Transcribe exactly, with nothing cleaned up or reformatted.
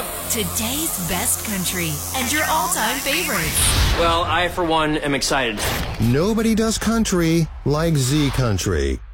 Today's best country and your all-time favorites. Well, I, for one, am excited. Nobody does country like Z Country.